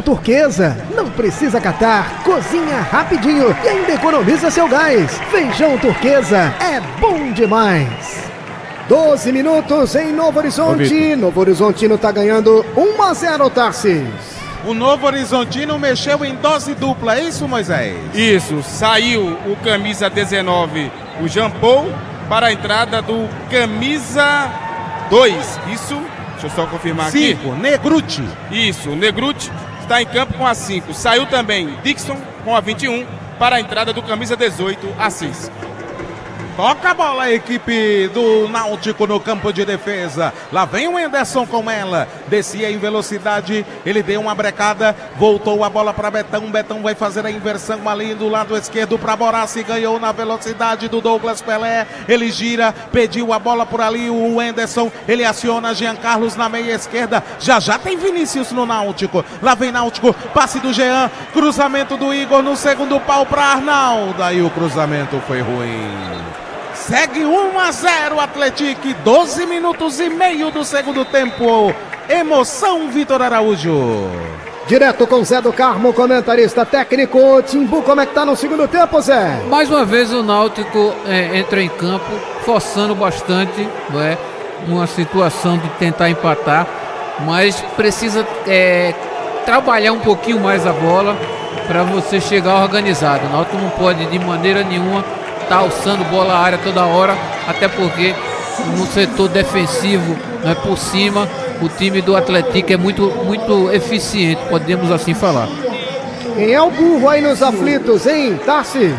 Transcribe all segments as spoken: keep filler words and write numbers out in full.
Turquesa. Não precisa catar, cozinha rapidinho e ainda economiza seu gás. Feijão Turquesa é bom demais. doze minutos em Novo Horizonte. Novo Horizontino tá ganhando um a zero, Tarsis. O Novo Horizontino mexeu em dose dupla, é isso, Moisés? Isso, saiu o camisa dezenove, o Jean Paul, para a entrada do camisa dois. Isso, deixa eu só confirmar cinco, aqui. cinco, Negruti. Isso, o Negruti está em campo com a cinco. Saiu também Dixon com a vinte e um para a entrada do camisa dezoito, Assis. Toca a bola a equipe do Náutico no campo de defesa. Lá vem o Anderson com ela. Descia em velocidade. Ele deu uma brecada. Voltou a bola para Betão. Betão vai fazer a inversão ali do lado esquerdo para Borassi. Ganhou na velocidade do Douglas Pelé. Ele gira. Pediu a bola por ali. O Anderson. Ele aciona Jean Carlos na meia esquerda. Já já tem Vinícius no Náutico. Lá vem Náutico. Passe do Jean. Cruzamento do Igor no segundo pau para Arnaldo. Aí o cruzamento foi ruim. Segue um a zero Atlético, doze minutos e meio do segundo tempo. Emoção, Vitor Araújo. Direto com Zé do Carmo, comentarista técnico. Timbu, como é que tá no segundo tempo, Zé? Mais uma vez o Náutico é, entra em campo, forçando bastante, não é? Uma situação de tentar empatar, mas precisa é, trabalhar um pouquinho mais a bola para você chegar organizado. O Náutico não pode de maneira nenhuma tá alçando bola à área toda hora, até porque no setor defensivo, né, por cima, o time do Atlético é muito, muito eficiente, podemos assim falar. Quem é o burro aí nos aflitos, hein, Tarsis?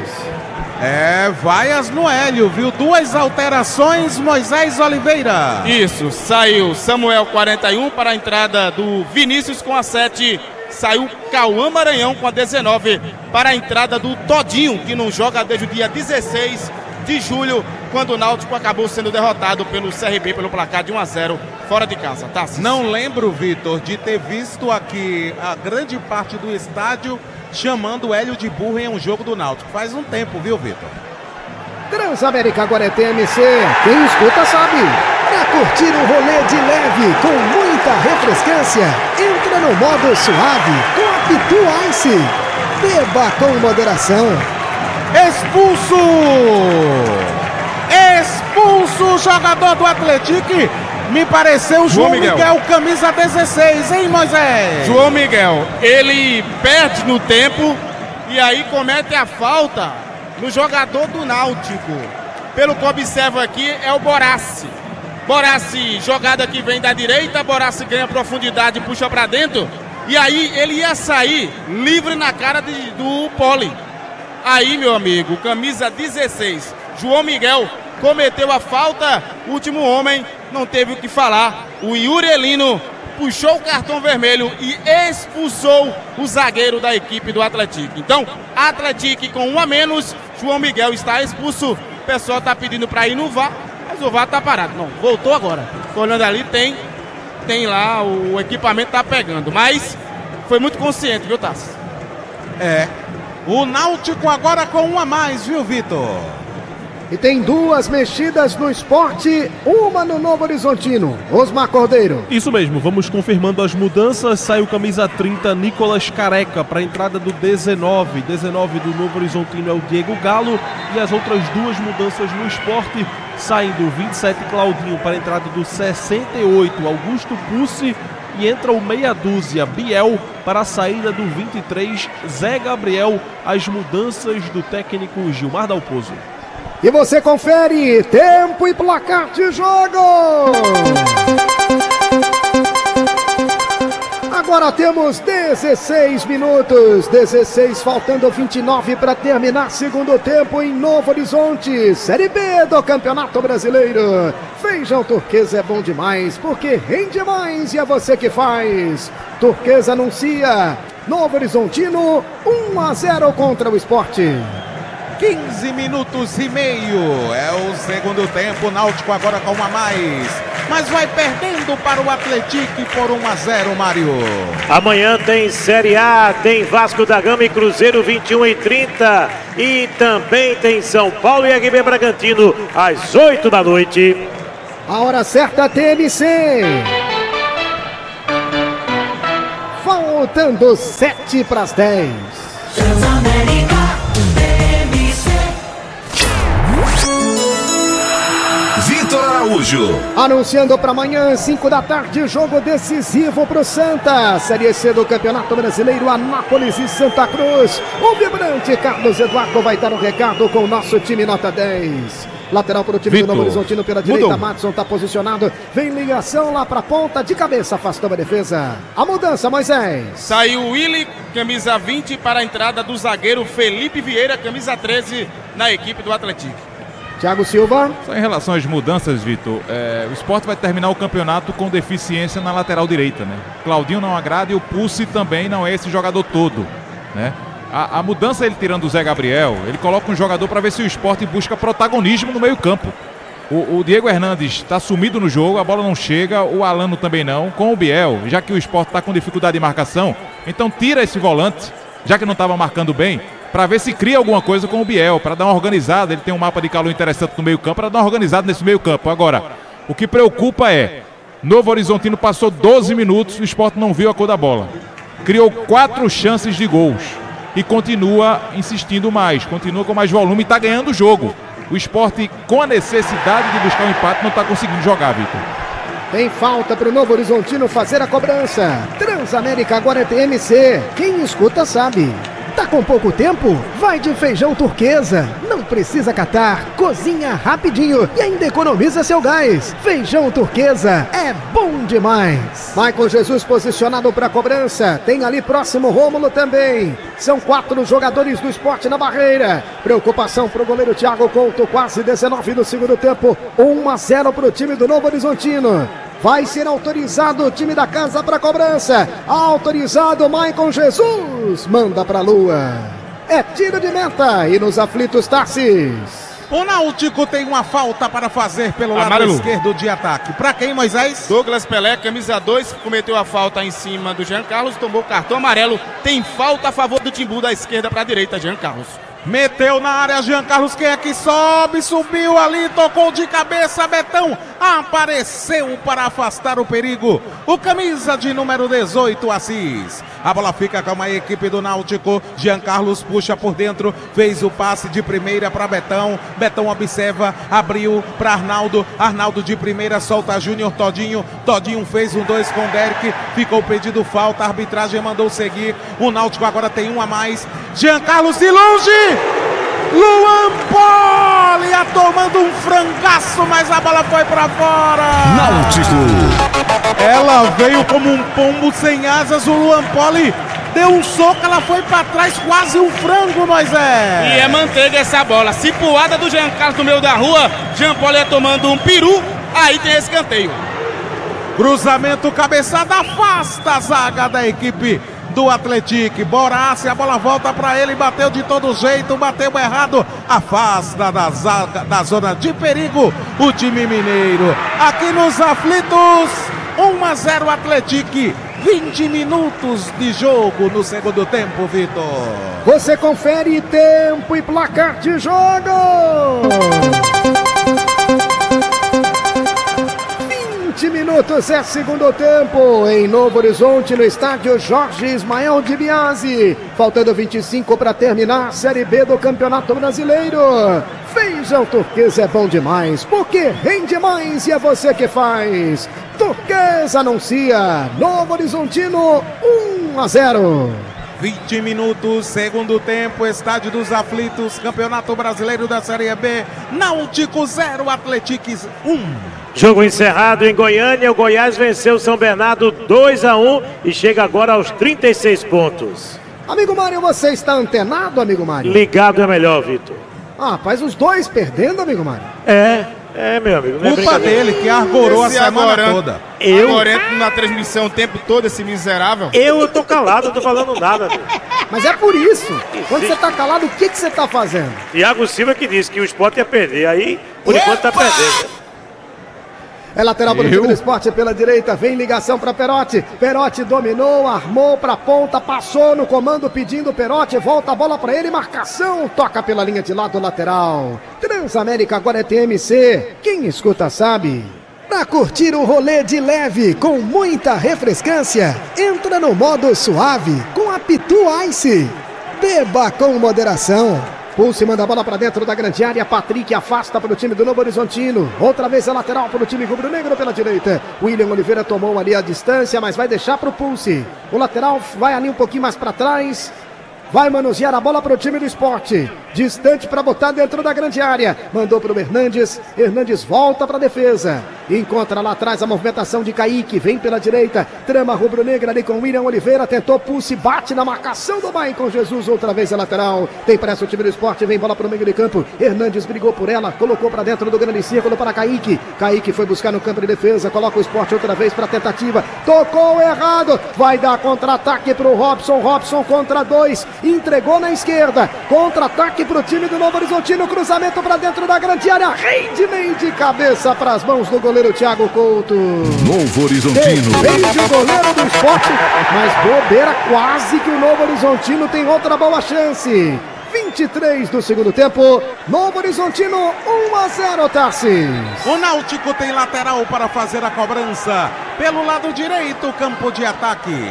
É, vaias no Hélio, viu? Duas alterações, Moisés Oliveira. Isso, saiu Samuel quarenta e um para a entrada do Vinícius com a sete. Saiu Cauã Maranhão com a dezenove para a entrada do Todinho, que não joga desde o dia dezesseis de julho, quando o Náutico acabou sendo derrotado pelo C R B pelo placar de um a zero fora de casa. Tá? Não lembro, Vitor, de ter visto aqui a grande parte do estádio chamando o Hélio de burro em um jogo do Náutico. Faz um tempo, viu, Vitor? Transamérica agora é T M C. Quem escuta sabe. Pra curtir um rolê de leve com muita refrescância, entra no modo suave com a Pitu Ice. Beba com moderação. Expulso! Expulso o jogador do Atlético. Me pareceu o João, João Miguel. Miguel, camisa dezesseis, hein, Moisés? João Miguel, ele perde no tempo e aí comete a falta no jogador do Náutico. Pelo que observo aqui, é o Borassi. Borassi, jogada que vem da direita, Borassi ganha profundidade, puxa pra dentro, e aí ele ia sair livre na cara de, do Poli. Aí, meu amigo, camisa dezesseis, João Miguel cometeu a falta, último homem, não teve o que falar. O Yuri Elino puxou o cartão vermelho e expulsou o zagueiro da equipe do Atlético. Então, Atlético com um a menos, João Miguel está expulso. O pessoal está pedindo para ir no V A R, mas o V A R está parado. Não, voltou agora. Tô olhando ali, tem, tem lá, o equipamento está pegando. Mas foi muito consciente, viu, Tassi? É. O Náutico agora com um a mais, viu, Vitor? E tem duas mexidas no esporte, uma no Novo Horizontino. Osmar Cordeiro. Isso mesmo, vamos confirmando as mudanças. Sai o camisa trinta, Nicolas Careca, para a entrada do dezenove. dezenove do Novo Horizontino é o Diego Galo. E as outras duas mudanças no esporte saem do vinte e sete, Claudinho, para a entrada do sessenta e oito, Augusto Pussi. E entra o meia dúzia, Biel, para a saída do vinte e três, Zé Gabriel. As mudanças do técnico Gilmar Dalpozo. E você confere tempo e placar de jogo. Agora temos dezesseis minutos, dezesseis faltando vinte e nove para terminar segundo tempo em Novo Horizonte, Série B do Campeonato Brasileiro. Feijão Turquesa é bom demais, porque rende mais e é você que faz. Turquesa anuncia, Novo Horizontino um a zero contra o Sport. quinze minutos e meio, é o segundo tempo, Náutico agora com um a mais, mas vai perdendo para o Atlético por um a zero, Mário. Amanhã tem Série A, tem Vasco da Gama e Cruzeiro, vinte e um e trinta, e também tem São Paulo e R B Bragantino às oito da noite. A hora certa, T M C. Faltando sete para as dez. Transamérica T M C. Vitor Araújo. Anunciando para amanhã, cinco da tarde, jogo decisivo para o Santa. Série C do Campeonato Brasileiro, Anápolis e Santa Cruz. O vibrante Carlos Eduardo vai dar um recado com o nosso time nota dez. Lateral para o time Vitor. do Novo Horizontino pela direita, Mudou. Madison está posicionado. Vem ligação lá para a ponta, de cabeça, afastou a defesa. A mudança, Moisés. Saiu o Willi, camisa vinte, para a entrada do zagueiro Felipe Vieira, camisa treze, na equipe do Atlético. Thiago Silva. Só em relação às mudanças, Vitor, é, o Sport vai terminar o campeonato com deficiência na lateral direita, né? Claudinho não agrada e o Pulse também não é esse jogador todo, né? A, a mudança, ele tirando o Zé Gabriel, ele coloca um jogador para ver se o Sport busca protagonismo no meio campo. O, o Diego Hernandes está sumido no jogo, a bola não chega, o Alano também não. Com o Biel, já que o Sport está com dificuldade de marcação, então tira esse volante, já que não estava marcando bem, para ver se cria alguma coisa com o Biel, para dar uma organizada. Ele tem um mapa de calor interessante no meio campo, para dar uma organizada nesse meio campo. Agora, o que preocupa é, Novo Horizontino passou doze minutos, o Sport não viu a cor da bola. Criou quatro chances de gols e continua insistindo mais, continua com mais volume e está ganhando o jogo. O Sport, com a necessidade de buscar um empate, não está conseguindo jogar, Vitor. Tem falta para o Novo Horizontino fazer a cobrança. Transamérica agora é T M C. Quem escuta sabe. Tá com pouco tempo? Vai de feijão turquesa. Não precisa catar. Cozinha rapidinho e ainda economiza seu gás. Feijão turquesa é bom demais. Michael Jesus posicionado para cobrança. Tem ali próximo Rômulo também. São quatro jogadores do Sport na barreira. Preocupação para o goleiro Thiago Couto. Quase dezenove do segundo tempo. um a zero para o time do Novo Horizontino. Vai ser autorizado o time da casa para cobrança. Autorizado Maicon Jesus. Manda para a lua. É tiro de meta. E nos aflitos, Tarsis. O Náutico tem uma falta para fazer pelo lado Amarelo. esquerdo de ataque. Para quem, Moisés? Douglas Pelé, camisa dois, cometeu a falta em cima do Jean Carlos, tomou cartão amarelo. Tem falta a favor do Timbu, da esquerda para a direita, Jean Carlos. Meteu na área, Jean Carlos, quem é que sobe? Subiu ali, tocou de cabeça, Betão apareceu para afastar o perigo. O camisa de número dezoito, Assis. A bola fica com a equipe do Náutico. Jean Carlos puxa por dentro, fez o passe de primeira para Betão. Betão observa, abriu para Arnaldo. Arnaldo de primeira, solta Júnior Todinho. Todinho fez um dois com Derek. Ficou pedido falta, a arbitragem mandou seguir. O Náutico agora tem um a mais. Jean Carlos de longe. Luan Poli tomando um frangaço, mas a bola foi pra fora. Náutico. Ela veio como um pombo sem asas. O Luan Poli deu um soco, ela foi pra trás, quase um frango, Moisés. E é manteiga essa bola. Cipuada do Jean Carlos no meio da rua. Jean Poli tomando um peru. Aí tem escanteio. Cruzamento, cabeçada, afasta a zaga da equipe do Atlético. Borassi, a bola volta para ele, bateu de todo jeito, bateu errado, afasta da, zaga, da zona de perigo o time mineiro. Aqui nos aflitos, um a zero Atlético, vinte minutos de jogo no segundo tempo, Vitor. Você confere tempo e placar de jogo. vinte minutos é segundo tempo em Novo Horizonte, no estádio Jorge Ismael de Biasi. Faltando vinte e cinco para terminar a Série B do Campeonato Brasileiro. Feijão turquesa é bom demais, porque rende mais e é você que faz. Turquesa anuncia Novo Horizontino um a zero. vinte minutos, segundo tempo, estádio dos aflitos, Campeonato Brasileiro da Série B. Náutico zero, Atlético um. Jogo encerrado em Goiânia, o Goiás venceu São Bernardo dois a um e chega agora aos trinta e seis pontos. Amigo Mário, você está antenado, amigo Mário? Ligado é melhor, Vitor. Ah, rapaz, os dois perdendo, amigo Mário? É, é, meu amigo. Não é Culpa dele, que argorou a semana agora, toda. Eu, Agora na transmissão o tempo todo, esse miserável. eu tô calado, não tô falando nada, amigo. Mas é por isso. Quando você está calado, o que, que você está fazendo? Thiago Silva que disse que o Sport ia perder, aí por enquanto tá perdendo. É lateral para o time do Sport pela direita, vem ligação para Perotti. Perotti dominou, armou para a ponta, passou no comando pedindo Perotti, volta a bola para ele, marcação, toca pela linha de lado lateral. Transamérica agora é T M C, quem escuta sabe. Pra curtir um rolê de leve com muita refrescância, entra no modo suave com a Pitu Ice. Beba com moderação. Pulse manda a bola pra dentro da grande área. Patrick afasta para o time do Novo Horizontino. Outra vez a lateral para o time rubro-negro pela direita. William Oliveira tomou ali a distância, mas vai deixar para o Pulse. O lateral vai ali um pouquinho mais para trás. Vai manusear a bola para o time do Sport. Distante para botar dentro da grande área. Mandou para o Hernandes. Hernandes volta para a defesa. Encontra lá atrás a movimentação de Kaique. Vem pela direita. Trama rubro-negra ali com William Oliveira. Tentou Pulse. Bate na marcação do Maicon Jesus. Outra vez a lateral. Tem pressa o time do Sport. Vem bola para o meio de campo. Hernandes brigou por ela. Colocou para dentro do grande círculo para Kaique. Kaique foi buscar no campo de defesa. Coloca o Sport outra vez para tentativa. Tocou errado. Vai dar contra-ataque para o Robson. Robson contra dois. Entregou na esquerda. Contra-ataque para o time do Novo Horizontino. Cruzamento para dentro da grande área. Rendimento de cabeça para as mãos do goleiro Thiago Couto. Novo Horizontino. Defende o goleiro do Sport, mas bobeira, quase que o Novo Horizontino tem outra boa chance. vinte e três do segundo tempo. Novo Horizontino um a zero, Tarsis. O Náutico tem lateral para fazer a cobrança. Pelo lado direito, campo de ataque.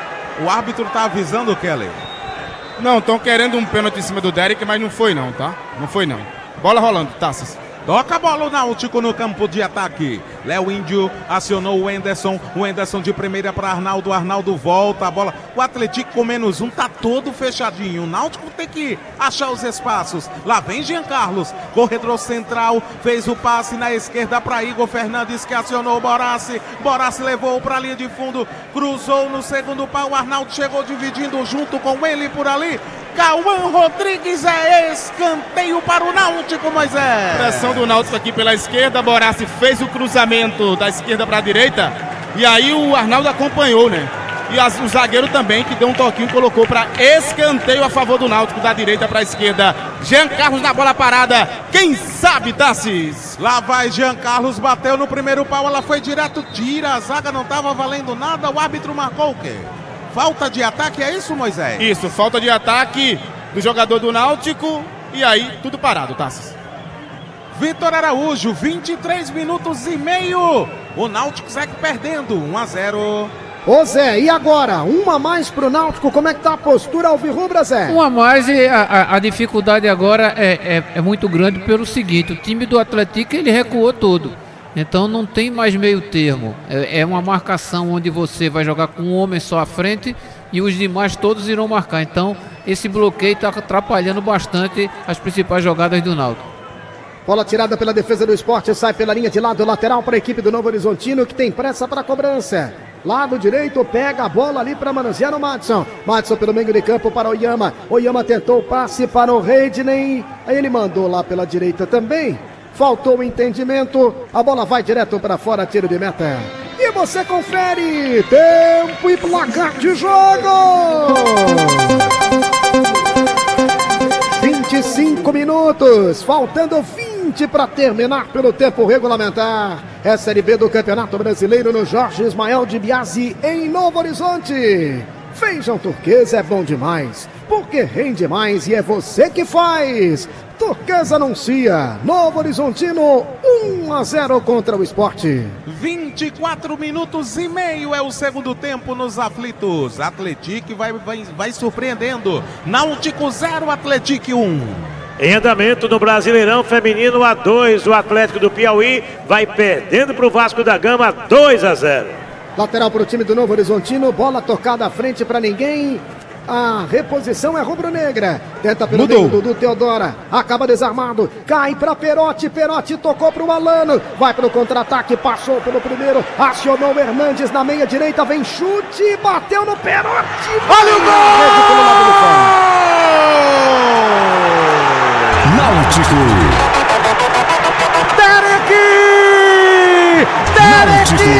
O árbitro está avisando, Kelly. Não, estão querendo um pênalti em cima do Derek, mas não foi não, tá? Não foi não. Bola rolando, Taças. Toca a bola o Náutico no campo de ataque. Léo Índio acionou o Enderson. O Enderson de primeira para Arnaldo. Arnaldo volta a bola. O Atlético com menos um tá todo fechadinho. O Náutico tem que achar os espaços. Lá vem Jean Carlos. Corredor central. Fez o passe na esquerda para Igor Fernandes, que acionou o Borassi. Borassi levou para a linha de fundo. Cruzou no segundo pau. Arnaldo chegou dividindo junto com ele por ali. Cauã Rodrigues, é escanteio para o Náutico, Moisés. Pressão do Náutico aqui pela esquerda. Borassi fez o cruzamento da esquerda para a direita. E aí o Arnaldo acompanhou, né? E as, o zagueiro também, que deu um toquinho, colocou para escanteio a favor do Náutico, da direita para a esquerda. Jean Carlos na bola parada. Quem sabe, Tassis? Lá vai Jean Carlos, bateu no primeiro pau, ela foi direto, tira. A zaga não estava valendo nada. O árbitro marcou o quê? Falta de ataque, é isso, Moisés? Isso, falta de ataque do jogador do Náutico. E aí, tudo parado, Tassis. Vitor Araújo, vinte e três minutos e meio. O Náutico segue perdendo, um a zero. Ô Zé, e agora? Uma a mais pro Náutico, como é que tá a postura alvirrubra, Zé? Uma a mais e a, a, a dificuldade agora é, é, é muito grande pelo seguinte, o time do Atlético ele recuou todo. Então não tem mais meio termo, é, é uma marcação onde você vai jogar com um homem só à frente e os demais todos irão marcar. Então esse bloqueio está atrapalhando bastante as principais jogadas do Náutico. Bola tirada pela defesa do Sport, sai pela linha de lado lateral para a equipe do Novo Horizontino, que tem pressa para a cobrança. Lado direito, pega a bola ali para manusear o Madison. Madison pelo meio de campo para o Oyama. Oyama tentou o passe para o Redney. Aí ele mandou lá pela direita também. Faltou o entendimento. A bola vai direto para fora, tiro de meta. E você confere tempo e placar de jogo. vinte e cinco minutos, faltando vinte para terminar pelo tempo regulamentar. É Série B do Campeonato Brasileiro no Jorge Ismael de Biasi, em Novo Horizonte. Feijão Turquesa é bom demais, porque rende mais e é você que faz. Turquesa anuncia, Novo Horizontino um a zero contra o Sport. vinte e quatro minutos e meio é o segundo tempo nos aflitos. Atlético vai, vai, vai surpreendendo. Náutico zero, Atlético um. Em andamento no Brasileirão Feminino A dois, o Atlético do Piauí vai perdendo para o Vasco da Gama dois a zero. Lateral para o time do Novo Horizontino, bola tocada à frente para ninguém. A reposição é rubro-negra. Tenta pelo meio do Teodora. Acaba desarmado. Cai para Perotti. Perotti tocou para o Alano. Vai para o contra-ataque. Passou pelo primeiro. Acionou o Hernandes na meia direita. Vem chute. Bateu no Perotti. Olha o gol! Náutico. Derek! Derek!